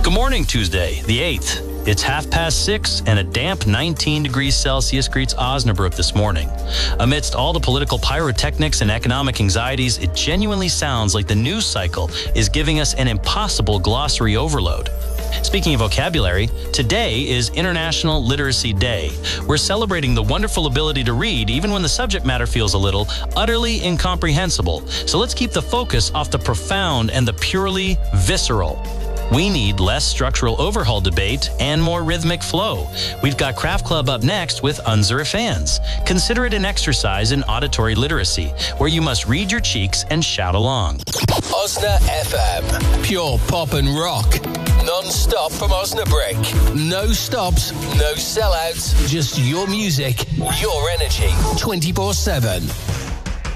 Good morning, Tuesday, the 8th. It's 6:30 and a damp 19 degrees Celsius greets Osnabrück this morning. Amidst all the political pyrotechnics and economic anxieties, it genuinely sounds like the news cycle is giving us an impossible glossary overload. Speaking of vocabulary, today is International Literacy Day. We're celebrating the wonderful ability to read even when the subject matter feels a little utterly incomprehensible. So let's keep the focus off the profound and the purely visceral. We need less structural overhaul debate and more rhythmic flow. We've got Craft Club up next with Unsere Fans. Consider it an exercise in auditory literacy, where you must read your cheeks and shout along. Osna FM. Pure pop and rock. Non-stop from Osnabrück. No stops, no sellouts, just your music, your energy, 24/7.